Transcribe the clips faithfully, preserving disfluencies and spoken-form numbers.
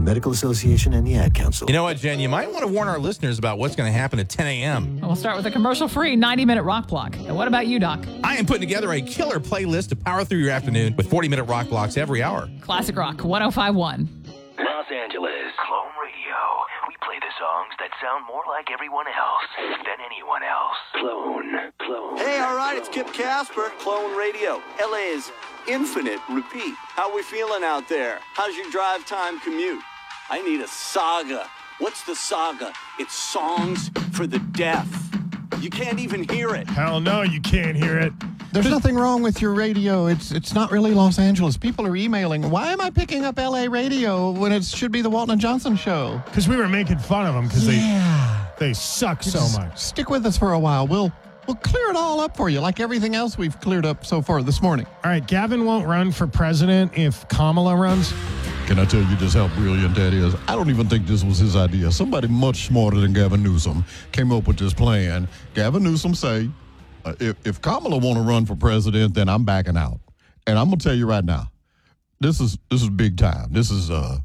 American Medical Association, and the Ad Council. You know what, Jen? You might want to warn our listeners about what's going to happen at ten a.m. We'll start with a commercial-free ninety-minute rock block. And what about you, Doc? I am putting together a killer playlist to power through your afternoon with forty-minute rock blocks every hour. Classic Rock one oh five point one. Los Angeles, Clone Radio. We play the songs that sound more like everyone else than anyone else. Clone, Clone. Hey, all right, it's Kip Casper, Clone Radio. L A's Infinite Repeat. How we feeling out there? How's your drive time commute? I need a saga. What's the saga? It's songs for the deaf. You can't even hear it. Hell no, you can't hear it. There's nothing wrong with your radio. It's it's not really Los Angeles. People are emailing, why am I picking up L A radio when it should be the Walton and Johnson show? Because we were making fun of them because Yeah. they, they suck so Just much. Stick with us for a while. We'll we'll clear it all up for you, like everything else we've cleared up so far this morning. All right, Gavin won't run for president if Kamala runs. Can I tell you just how brilliant that is? I don't even think this was his idea. Somebody much smarter than Gavin Newsom came up with this plan. Gavin Newsom say, uh, if, if Kamala want to run for president, then I'm backing out. And I'm going to tell you right now, this is this is big time. This is uh,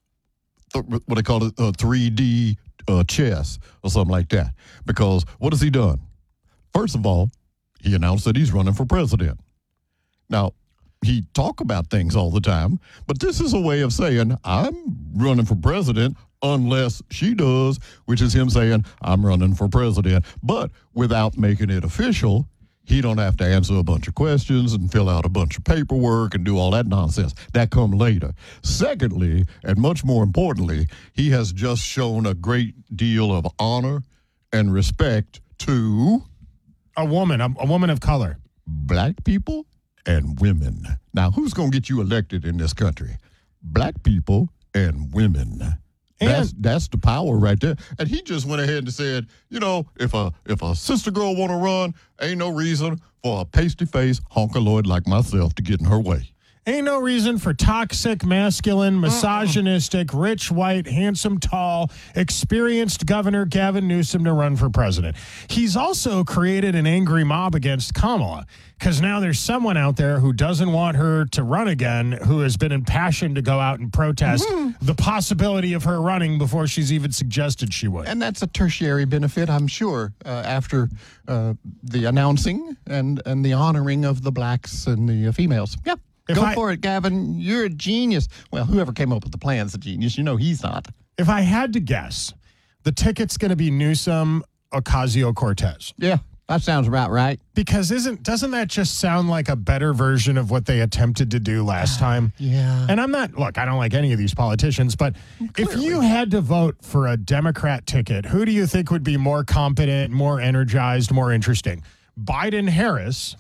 th- what they call it, uh, three D uh, chess or something like that. Because what has he done? First of all, he announced that he's running for president. Now, he talk about things all the time, but this is a way of saying, I'm running for president unless she does, which is him saying, I'm running for president. But without making it official, he don't have to answer a bunch of questions and fill out a bunch of paperwork and do all that nonsense. That come later. Secondly, and much more importantly, he has just shown a great deal of honor and respect to A woman, a, a woman of color. black people and women. Now, who's going to get you elected in this country? Black people and women. And that's that's the power right there. And he just went ahead and said, you know, if a if a sister girl want to run, ain't no reason for a pasty face honker-lord like myself to get in her way. Ain't no reason for toxic, masculine, misogynistic, rich, white, handsome, tall, experienced Governor Gavin Newsom to run for president. He's also created an angry mob against Kamala because now there's someone out there who doesn't want her to run again, who has been impassioned to go out and protest mm-hmm. the possibility of her running before she's even suggested she would. And that's a tertiary benefit, I'm sure, uh, after uh, the announcing and, and the honoring of the blacks and the uh, females. Yeah. If Go I, for it, Gavin. You're a genius. Well, whoever came up with the plan's a genius. You know he's not. If I had to guess, the ticket's going to be Newsom, Ocasio-Cortez. Yeah, that sounds about right. Because isn't doesn't that just sound like a better version of what they attempted to do last time? Yeah. And I'm not, look, I don't like any of these politicians, but Clearly. if you had to vote for a Democrat ticket, who do you think would be more competent, more energized, more interesting? Biden-Harris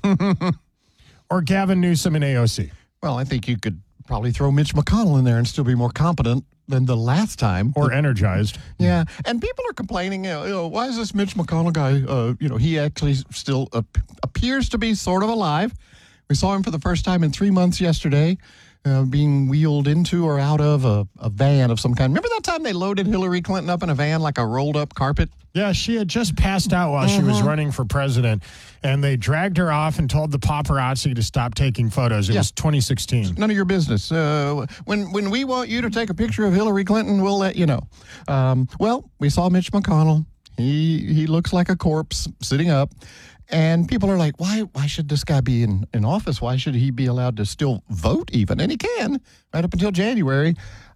or Gavin Newsom and A O C? Well, I think you could probably throw Mitch McConnell in there and still be more competent than the last time. Or energized. Yeah. And people are complaining, you know, you know why is this Mitch McConnell guy, uh, you know, he actually still uh, appears to be sort of alive. We saw him for the first time in three months yesterday, uh, being wheeled into or out of a, a van of some kind. Remember that time they loaded Hillary Clinton up in a van like a rolled up carpet? Yeah, she had just passed out while mm-hmm. she was running for president, and they dragged her off and told the paparazzi to stop taking photos. It yeah. was twenty sixteen. None of your business. Uh, when when we want you to take a picture of Hillary Clinton, we'll let you know. Um, well, we saw Mitch McConnell. He he looks like a corpse sitting up. And people are like, why why should this guy be in, in office? Why should he be allowed to still vote even? And he can, right up until January.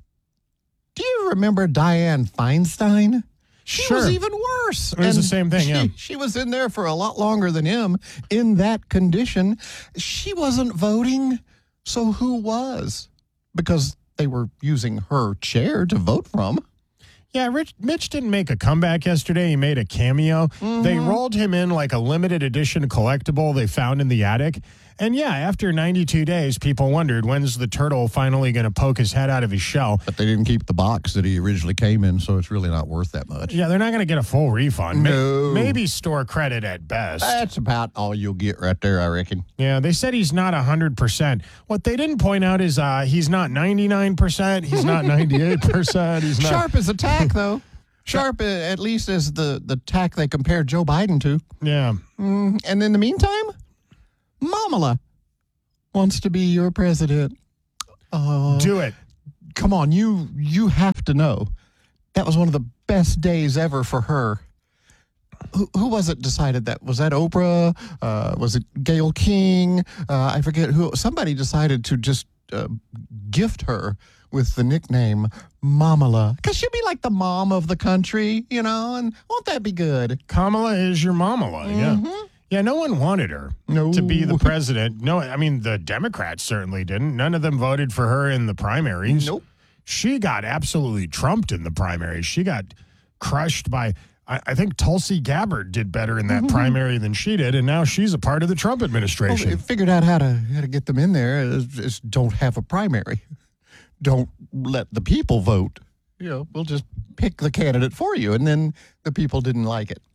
Do you remember Dianne Feinstein? She sure. was even worse. It was and the same thing, she, yeah. She was in there for a lot longer than him in that condition. She wasn't voting, so who was? Because they were using her chair to vote from. Yeah, Rich, Mitch didn't make a comeback yesterday. He made a cameo. Mm-hmm. They rolled him in like a limited edition collectible they found in the attic. And yeah, after ninety-two days, people wondered, when's the turtle finally going to poke his head out of his shell? But they didn't keep the box that he originally came in, so it's really not worth that much. Yeah, they're not going to get a full refund. No. Maybe store credit at best. That's about all you'll get right there, I reckon. Yeah, they said he's not one hundred percent. What they didn't point out is uh, he's not ninety-nine percent. He's not ninety-eight percent. He's not. Sharp as a tack, though. Sharp, uh, at least, as the, the tack they compared Joe Biden to. Yeah. Mm, and in the meantime, Mamala wants to be your president. Uh, Do it. come on, you you have to know. That was one of the best days ever for her. Who, who was it decided that? Was that Oprah? Uh, was it Gayle King? Uh, I forget who. Somebody decided to just uh, gift her with the nickname Mamala. Because she'll be like the mom of the country, you know, and won't that be good? Kamala is your mamala, Mm-hmm. yeah. Yeah, no one wanted her No. to be the president. No, I mean, the Democrats certainly didn't. None of them voted for her in the primaries. Nope. She got absolutely trumped in the primaries. She got crushed by, I, I think Tulsi Gabbard did better in that primary than she did, and now she's a part of the Trump Well, administration. they figured out how to how to get them in there. Is, is don't have a primary. Don't let the people vote. You know, we'll just pick the candidate for you, and then the people didn't like it.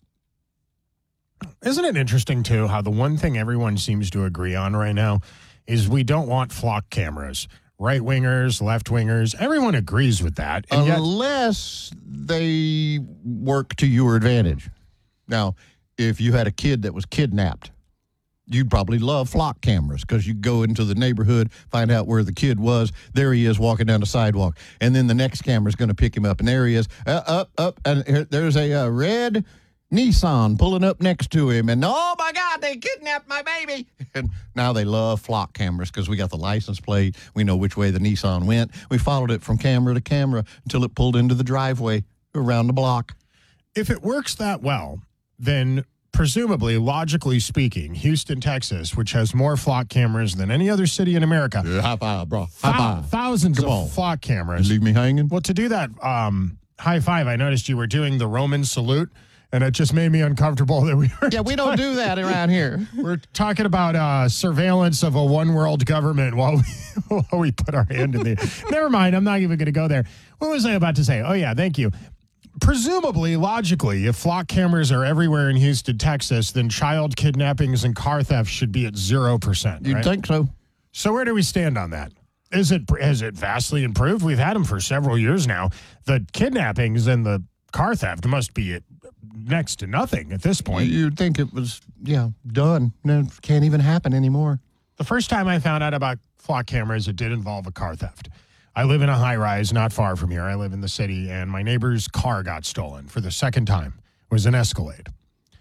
Isn't it interesting, too, how the one thing everyone seems to agree on right now is we don't want flock cameras. Right-wingers, left-wingers, everyone agrees with that. And yet, Unless they work to your advantage. Now, if you had a kid that was kidnapped, you'd probably love flock cameras because you go into the neighborhood, find out where the kid was. There he is walking down the sidewalk. And then the next camera's going to pick him up. And there he is, uh, up, up. And here, there's a uh, red Nissan pulling up next to him. And, oh, my God, they kidnapped my baby. And now they love flock cameras because we got the license plate. We know which way the Nissan went. We followed it from camera to camera until it pulled into the driveway around the block. if it works that well, then presumably, logically speaking, Houston, Texas, which has more flock cameras than any other city in America, Yeah, high five, bro. High thou- five. thousands Come of on. flock cameras. Leave me hanging. Well, to do that um, high five, I noticed you were doing the Roman salute, and it just made me uncomfortable that we were. Yeah, we don't do that around here. We're talking about uh, surveillance of a one world government while we, while we put our hand in the. Never mind. I'm not even going to go there. What was I about to say? Oh, yeah. Thank you. Presumably, logically, if flock cameras are everywhere in Houston, Texas, then child kidnappings and car theft should be at zero percent. You'd Right? think so. So where do we stand on that? Is it has it vastly improved? We've had them for several years now. The kidnappings and the car theft must be at next to nothing at this point. You'd think it was, yeah, done. No, it can't even happen anymore. The first time I found out about flock cameras, it did involve a car theft. I live in a high rise not far from here. I live in the city, and my neighbor's car got stolen for the second time. It was an Escalade.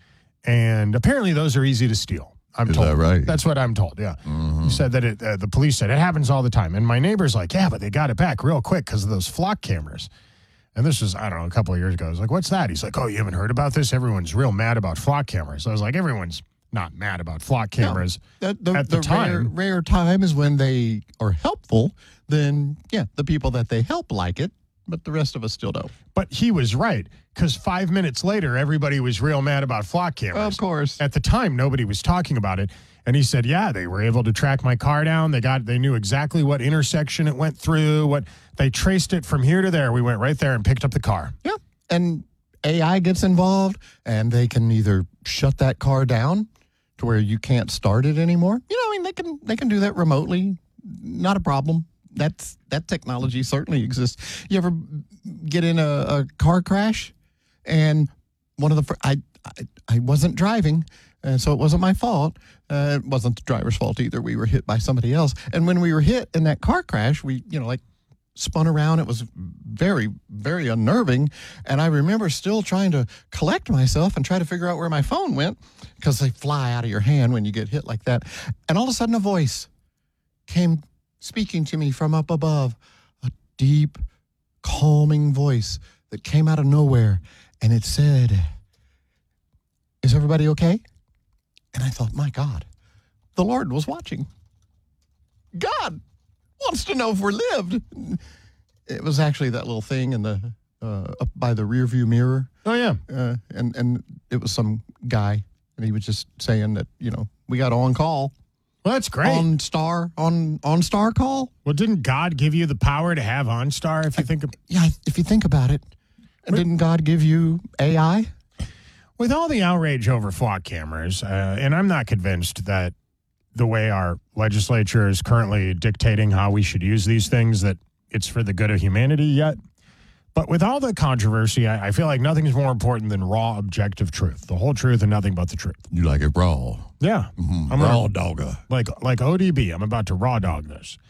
And apparently those are easy to steal. I'm Is told. that right? That's what I'm told, yeah. He said that it, uh, the police said it happens all the time. And my neighbor's like, yeah, but they got it back real quick because of those flock cameras. And this was, I don't know, a couple of years ago. I was like, what's that? He's like, oh, you haven't heard about this? Everyone's real mad about flock cameras. I was like, everyone's not mad about flock cameras. The, the, At the the time. rare, rare time is when they are helpful. Then, yeah, the people that they help like it, but the rest of us still don't. But he was right, because five minutes later, everybody was real mad about flock cameras. Of course. At the time, nobody was talking about it. And he said, yeah, they were able to track my car down. They got, they knew exactly what intersection it went through. What they traced it from here to there. We went right there and picked up the car. Yeah. And A I gets involved, and they can either shut that car down to where you can't start it anymore. You know, I mean, they can they can do that remotely. Not a problem. That's that technology certainly exists. You ever get in a, a car crash, and one of the fir- I, I I wasn't driving, and so it wasn't my fault. Uh, it wasn't the driver's fault either. We were hit by somebody else, and when we were hit in that car crash, we you know like spun around. It was very very unnerving, and I remember still trying to collect myself and try to figure out where my phone went, because they fly out of your hand when you get hit like that. And all of a sudden, a voice came speaking to me from up above, a deep, calming voice that came out of nowhere, and it said, "Is everybody okay?" And I thought, my God, the Lord was watching. God wants to know if we're lived. It was actually that little thing in the uh, up by the rear view mirror, Oh, yeah. uh, and and it was some guy, and he was just saying that you know we got on call. Well, that's great. On star on on star call. well, didn't God give you the power to have OnStar, if you think of Yeah, if you think about it, didn't God give you A I? With all the outrage over flock cameras, uh, and I'm not convinced that the way our legislature is currently dictating how we should use these things, that it's for the good of humanity yet. But with all the controversy, I, I feel like nothing's more important than raw, objective truth. The whole truth and nothing but the truth. You like it raw. Yeah. Mm, I'm raw gonna- dogger. Like, like O D B, I'm about to raw dog this.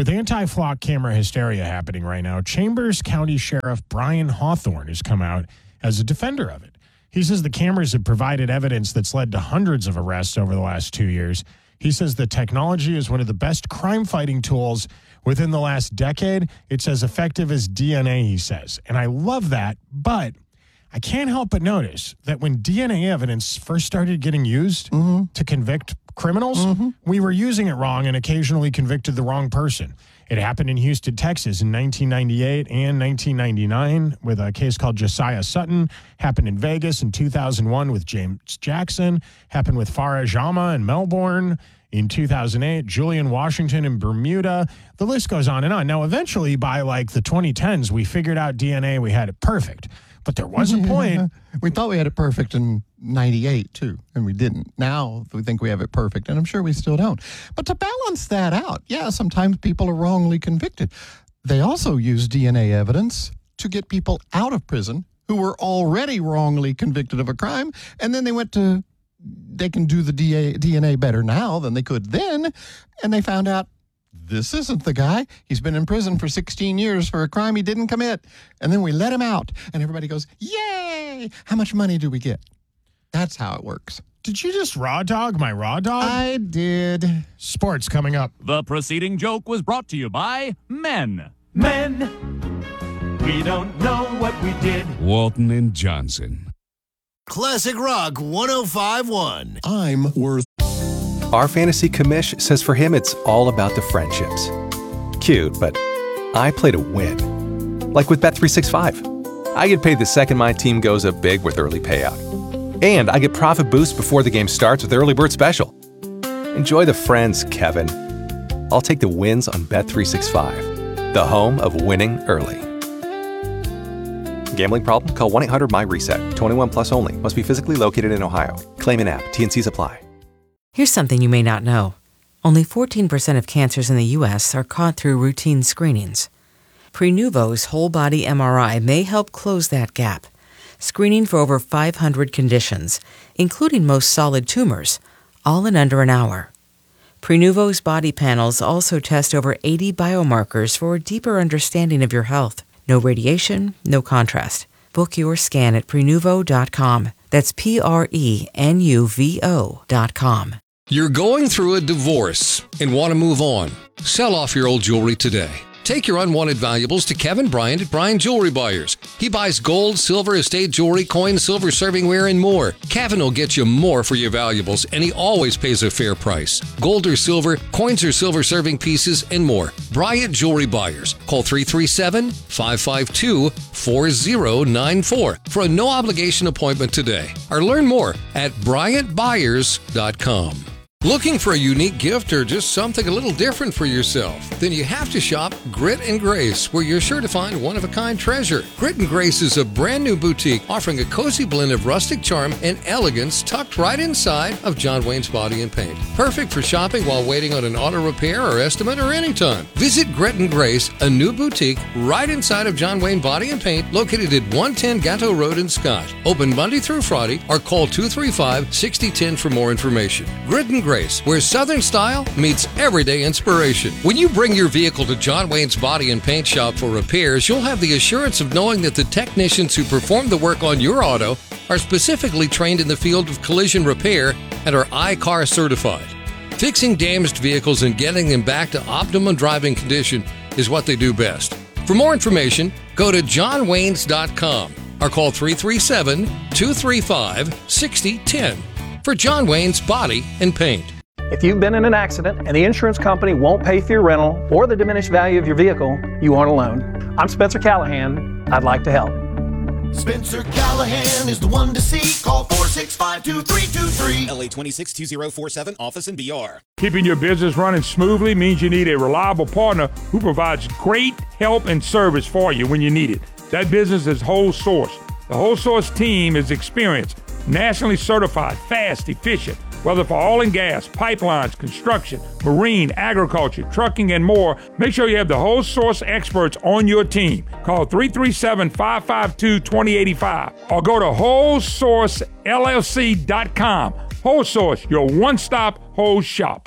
With anti-flock camera hysteria happening right now, Chambers County Sheriff Brian Hawthorne has come out as a defender of it. He says the cameras have provided evidence that's led to hundreds of arrests over the last two years. He says the technology is one of the best crime-fighting tools within the last decade. It's as effective as D N A, he says. And I love that, but I can't help but notice that when D N A evidence first started getting used mm-hmm. to convict criminals, mm-hmm. we were using it wrong and occasionally convicted the wrong person. It happened in Houston, Texas in nineteen ninety-eight and nineteen ninety-nine with a case called Josiah Sutton. Happened in Vegas in two thousand one with James Jackson. Happened with Farah Jama in Melbourne in two thousand eight. Julian Washington in Bermuda. The list goes on and on. Now, eventually, by like the twenty tens, we figured out D N A. We had it perfect. But there was a point. We thought we had it perfect in ninety-eight, too, and we didn't. Now we think we have it perfect, and I'm sure we still don't. But to balance that out, yeah, sometimes people are wrongly convicted. They also use D N A evidence to get people out of prison who were already wrongly convicted of a crime, and then they went to, they can do the D N A better now than they could then, and they found out, this isn't the guy. He's been in prison for sixteen years for a crime he didn't commit. And then we let him out. And everybody goes, yay! How much money do we get? That's how it works. Did you just raw dog my raw dog? I did. Sports coming up. The preceding joke was brought to you by Men. Men, we don't know what we did. Walton and Johnson. Classic Rock one oh five point one. I'm worth. Our fantasy commish says for him it's all about the friendships. Cute, but I play to win. Like with Bet three sixty-five. I get paid the second my team goes up big with early payout. And I get profit boost before the game starts with Early Bird Special. Enjoy the friends, Kevin. I'll take the wins on Bet three sixty-five, the home of winning early. Gambling problem? Call one eight hundred my reset. twenty-one plus only. Must be physically located in Ohio. Claim in app. T and C's apply. Here's something you may not know. Only fourteen percent of cancers in the U S are caught through routine screenings. Prenuvo's whole-body M R I may help close that gap, screening for over five hundred conditions, including most solid tumors, all in under an hour. Prenuvo's body panels also test over eighty biomarkers for a deeper understanding of your health. No radiation, no contrast. Book your scan at Prenuvo dot com. That's P R E N U V O dot com. You're going through a divorce and want to move on. Sell off your old jewelry today. Take your unwanted valuables to Kevin Bryant at Bryant Jewelry Buyers. He buys gold, silver, estate jewelry, coins, silver servingware, and more. Kevin will get you more for your valuables, and he always pays a fair price. Gold or silver, coins or silver serving pieces, and more. Bryant Jewelry Buyers. Call three three seven, five five two, four zero nine four for a no-obligation appointment today. Or learn more at Bryant Buyers dot com. Looking for a unique gift or just something a little different for yourself? Then you have to shop Grit and Grace, where you're sure to find one-of-a-kind treasure. Grit and Grace is a brand new boutique offering a cozy blend of rustic charm and elegance tucked right inside of John Wayne's Body and Paint. Perfect for shopping while waiting on an auto repair or estimate or anytime. Visit Grit and Grace, a new boutique right inside of John Wayne Body and Paint, located at one ten Gatto Road in Scott. Open Monday through Friday, or call two three five, six zero one zero for more information. Grit and Grace. Grace, where Southern style meets everyday inspiration. When you bring your vehicle to John Wayne's Body and Paint Shop for repairs, you'll have the assurance of knowing that the technicians who perform the work on your auto are specifically trained in the field of collision repair and are I C A R certified. Fixing damaged vehicles and getting them back to optimum driving condition is what they do best. For more information, go to john waynes dot com or call three three seven, two three five, six zero one zero for John Wayne's Body and Paint. If you've been in an accident and the insurance company won't pay for your rental or the diminished value of your vehicle, you aren't alone. I'm Spencer Callahan. I'd like to help. Spencer Callahan is the one to see. Call four six five, two three two three. L A twenty-six two zero four seven, office in B R. Keeping your business running smoothly means you need a reliable partner who provides great help and service for you when you need it. That business is Whole Source. The Whole Source team is experienced, nationally certified, fast, efficient. Whether for oil and gas, pipelines, construction, marine, agriculture, trucking, and more, make sure you have the Whole Source experts on your team. Call three three seven, five five two, two zero eight five or go to whole source L L C dot com. Whole Source, your one-stop whole shop.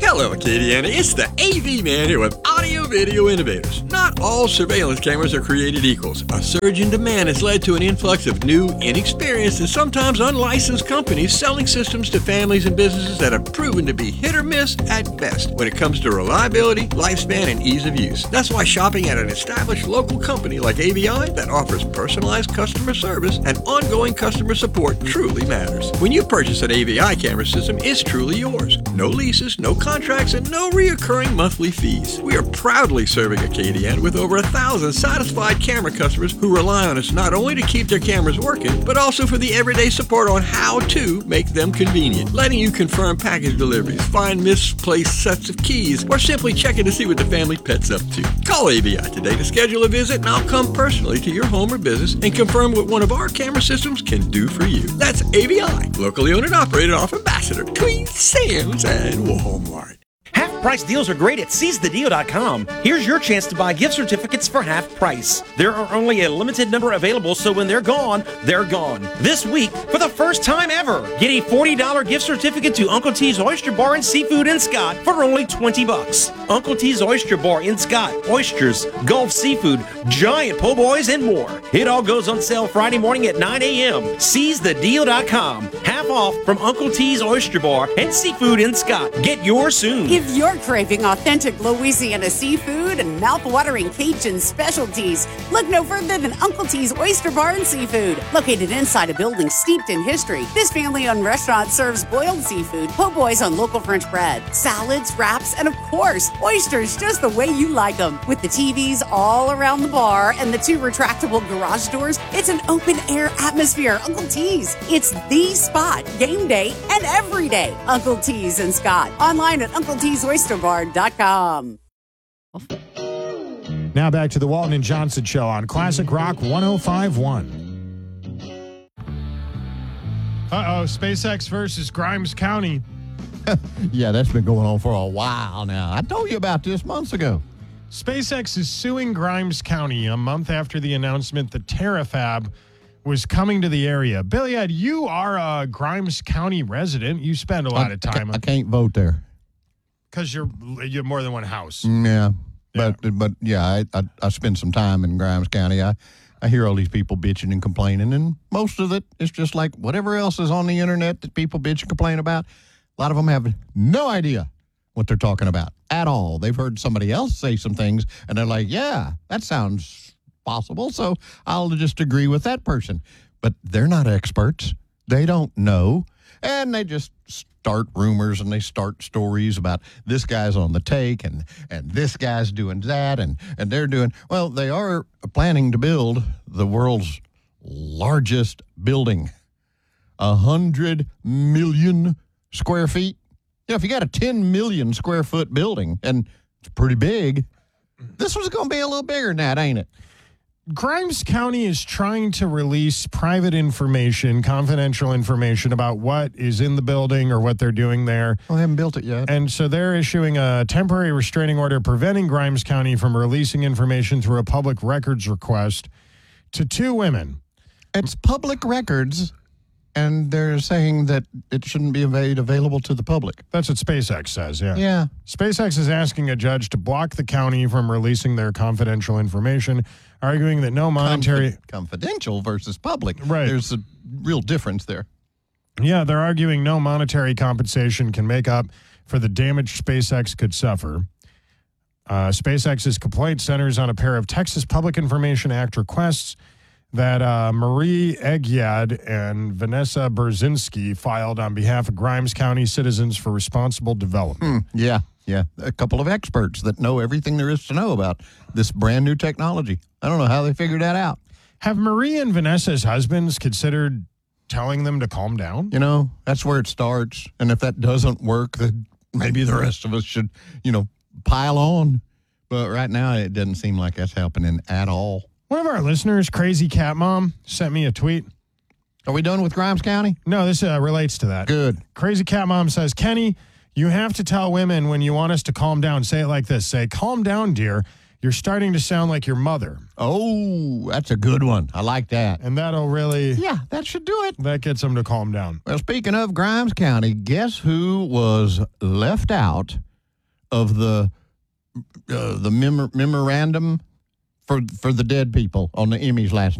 Hello, Acadiana. It's the A V Man here with Audio Video Innovators. Not all surveillance cameras are created equals. A surge in demand has led to an influx of new, inexperienced, and sometimes unlicensed companies selling systems to families and businesses that have proven to be hit or miss at best when it comes to reliability, lifespan, and ease of use. That's why shopping at an established local company like A V I that offers personalized customer service and ongoing customer support truly matters. When you purchase an A V I camera system, it's truly yours. No leases, no contracts, and no reoccurring monthly fees. We are proudly serving Acadiana with over a thousand satisfied camera customers who rely on us not only to keep their cameras working, but also for the everyday support on how to make them convenient, letting you confirm package deliveries, find misplaced sets of keys, or simply checking to see what the family pet's up to. Call A V I today to schedule a visit, and I'll come personally to your home or business and confirm what one of our camera systems can do for you. That's A V I, locally owned and operated off Ambassador, Queen, Sam's, and Walmart. Half price deals are great at seize the deal dot com. Here's your chance to buy gift certificates for half price. There are only a limited number available, so when they're gone, they're gone. This week, for the first time ever, get a forty dollars gift certificate to Uncle T's Oyster Bar and Seafood in Scott for only twenty bucks. Uncle T's Oyster Bar in Scott, oysters, Gulf seafood, giant po' boys, and more. It all goes on sale Friday morning at nine a.m. seize the deal dot com. Half off from Uncle T's Oyster Bar and Seafood in Scott. Get yours soon. If you're craving authentic Louisiana seafood and mouth-watering Cajun specialties, look no further than Uncle T's Oyster Bar and Seafood. Located inside a building steeped in history, this family-owned restaurant serves boiled seafood, po' boys on local French bread, salads, wraps, and of course, oysters just the way you like them. With the T Vs all around the bar and the two retractable garage doors, it's an open-air atmosphere. Uncle T's. It's the spot, game day and every day. Uncle T's in Scott. Online at Uncle T's Oyster Bar dot com. Now back to the Walton and Johnson Show on Classic Rock one oh five point one. Uh-oh, SpaceX versus Grimes County. Yeah, that's been going on for a while now. I told you about this months ago. SpaceX is suing Grimes County a month after the announcement that Terrafab was coming to the area. Billy Ed, you are a Grimes County resident. You spend a lot I, of time. I can't vote there. Because you're you have more than one house. Yeah, but yeah. but yeah, I, I I spend some time in Grimes County. I I hear all these people bitching and complaining, and most of it is just like whatever else is on the internet that people bitch and complain about. A lot of them have no idea what they're talking about at all. They've heard somebody else say some things, and they're like, "Yeah, that sounds possible." So I'll just agree with that person. But they're not experts. They don't know, and they just start rumors and they start stories about this guy's on the take and and this guy's doing that and and they're doing well. They are planning to build the world's largest building, a hundred million square feet. You know, if you got a ten million square foot building, and it's pretty big, this one's going to be a little bigger than that, ain't it? Grimes County is trying to release private information, confidential information about what is in the building or what they're doing there. Well, they haven't built it yet. And so they're issuing a temporary restraining order preventing Grimes County from releasing information through a public records request to two women. It's public records, and they're saying that it shouldn't be made available to the public. That's what SpaceX says, yeah. Yeah. SpaceX is asking a judge to block the county from releasing their confidential information, arguing that no monetary... Confi- confidential versus public. Right. There's a real difference there. Yeah, they're arguing no monetary compensation can make up for the damage SpaceX could suffer. Uh, SpaceX's complaint centers on a pair of Texas Public Information Act requests that uh, Marie Egyad and Vanessa Berzinski filed on behalf of Grimes County Citizens for Responsible Development. Hmm, yeah, yeah. A couple of experts that know everything there is to know about this brand new technology. I don't know how they figured that out. Have Marie and Vanessa's husbands considered telling them to calm down? You know, that's where it starts. And if that doesn't work, then maybe the rest of us should, you know, pile on. But right now, it doesn't seem like that's happening at all. One of our listeners, Crazy Cat Mom, sent me a tweet. Are we done with Grimes County? No, this uh, relates to that. Good. Crazy Cat Mom says, Kenny, you have to tell women when you want us to calm down. Say it like this. Say, calm down, dear. You're starting to sound like your mother. Oh, that's a good one. I like that. And that'll really... Yeah, that should do it. That gets them to calm down. Well, speaking of Grimes County, guess who was left out of the uh, the memor- memorandum for for the dead people on the Emmys last